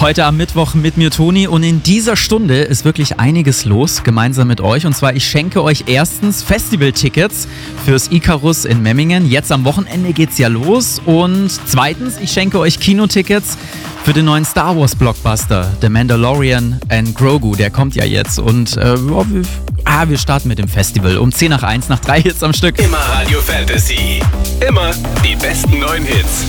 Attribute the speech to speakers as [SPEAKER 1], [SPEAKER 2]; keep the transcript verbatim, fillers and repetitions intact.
[SPEAKER 1] Heute am Mittwoch mit mir, Toni, und in dieser Stunde ist wirklich einiges los, gemeinsam mit euch. Und zwar, ich schenke euch erstens Festivaltickets fürs Icarus in Memmingen. Jetzt am Wochenende geht's ja los. Und zweitens, ich schenke euch Kinotickets für den neuen Star Wars Blockbuster, The Mandalorian and Grogu. Der kommt ja jetzt. Und äh, wir, ah, wir starten mit dem Festival um zehn nach eins, nach drei Hits am Stück.
[SPEAKER 2] Immer Radio Fantasy. Immer die besten neuen Hits.